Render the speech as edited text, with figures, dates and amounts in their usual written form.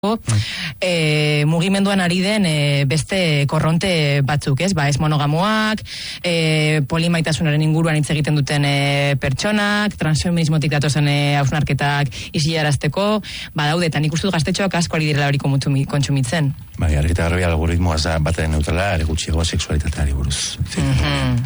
mugimenduan ari den beste korronte batzuk, ez? Ez monogamoak, polimaitasunaren inguruan hitz egiten duten pertsonak, transfeminismotik datozen hausnarketak isilarazteko, badaude, eta nik uste dut gaztetxoak asko ari direla hori kontsumitzen. Bai, argita garbi algoritmoa baten neutrala, ere gutxiago sexualitateari buruz.